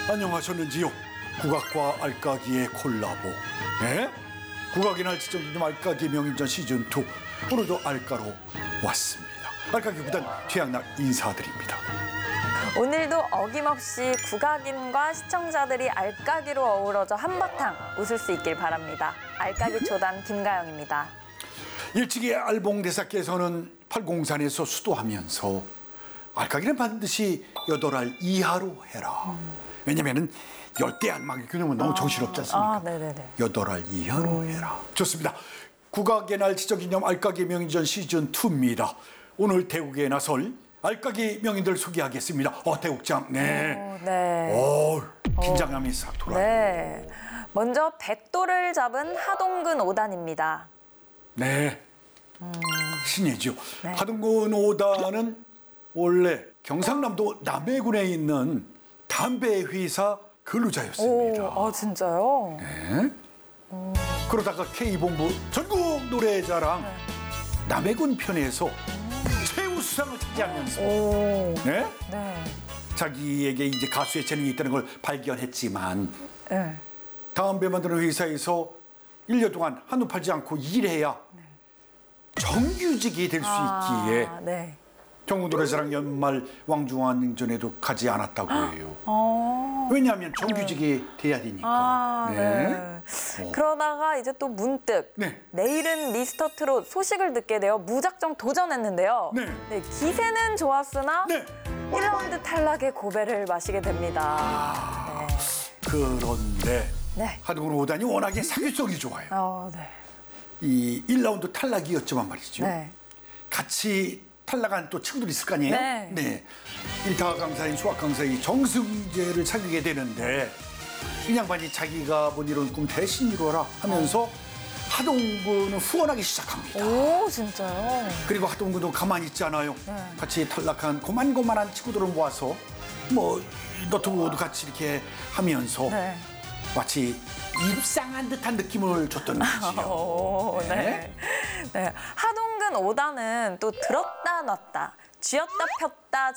안녕하셨는지요? 국악과 알까기의 콜라보. 네? 국악의 날 지정기념 알까기 명인전 시즌2. 오늘도 알까로 왔습니다. 알까기 구단 최양락 인사드립니다. 오늘도 어김없이 국악인과 시청자들이 알까기로 어우러져 한바탕 웃을 수 있길 바랍니다. 알까기 초단 김가영입니다. 일찍이 알봉대사께서는 팔공산에서 수도하면서 알까기는 반드시 8알 이하로 해라. 왜냐면은 10대 안마기 균형은 너무 정신없지 않습니까? 네네네. 8알 이하로 해라. 좋습니다. 국악의 날 지정기념 알까기 명인전 시즌2입니다. 오늘 대국에 나설 알까기 명인들 소개하겠습니다. 대국장, 네. 네. 긴장감이 싹 돌아요. 네. 먼저 백도를 잡은 하동근 5단입니다. 네. 신이죠. 네. 하동근 5단은 원래 경상남도 남해군에 있는 담배 회사 근로자였습니다. 진짜요? 네. 그러다가 K본부 전국 노래자랑 남해군 편에서 최우수상을 차지하면서 네? 네. 자기에게 이제 가수의 재능이 있다는 걸 발견했지만 네. 담배 만드는 회사에서 1년 동안 한눈 팔지 않고 일해야 정규직이 될 수 있기에 네. 전국 노래자랑 연말 왕중왕전에도 가지 않았다고 해요. 왜냐하면 정규직이 돼야 되니까. 네. 그러다가 이제 또 문득 네. 내일은 미스터 트롯 소식을 듣게 되어 무작정 도전했는데요. 네. 기세는 좋았으나 네. 1라운드 탈락의 고배를 마시게 됩니다. 그런데 네. 하동근 5단이 워낙에 사교성이 좋아요. 네. 이 1라운드 탈락이었지만 말이죠. 네. 같이 탈락한 또 친구들이 있을 거 아니에요? 네. 일타 강사인 수학 강사인 정승재를 사귀게 되는데 이 양반이 자기가 못 이룬 꿈 대신 이루어라 하면서 하동근을 후원하기 시작합니다. 오, 진짜요? 그리고 하동근도 가만히 있지 않아요. 네. 같이 탈락한 고만고만한 친구들을 모아서 뭐 너튜브도 같이 이렇게 하면서 네. 마치 입상한 듯한 느낌을 줬던 거지요. 네. 하동근 5단은 또 들었다 놨다, 쥐었다 폈다